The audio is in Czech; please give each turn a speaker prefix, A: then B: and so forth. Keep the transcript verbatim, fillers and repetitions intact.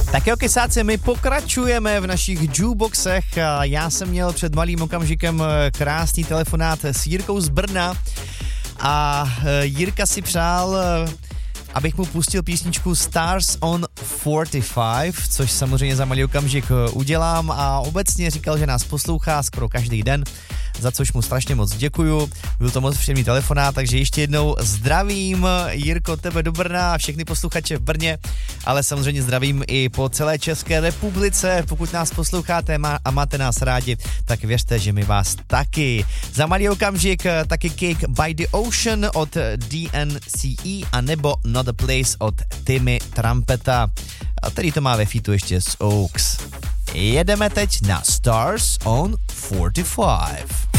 A: Tak jo, kysáci, my pokračujeme v našich jukeboxech. Já jsem měl před malým okamžikem krásný telefonát s Jirkou z Brna a Jirka si přál, abych mu pustil písničku Stars on čtyřicet pět, což samozřejmě za malý okamžik udělám, a obecně říkal, že nás poslouchá skoro každý den, za což mu strašně moc děkuju. Byl to moc příjemný telefonát, takže ještě jednou zdravím, Jirko, tebe do Brna a všechny posluchače v Brně, ale samozřejmě zdravím i po celé České republice. Pokud nás posloucháte a máte nás rádi, tak věřte, že my vás taky. Za malý okamžik taky Cake by the Ocean od D N C E a nebo Not a Place od Timmy Trumpeta, a který to má ve featu ještě s Oaks. Jedeme teď na Stars on čtyřicet pět.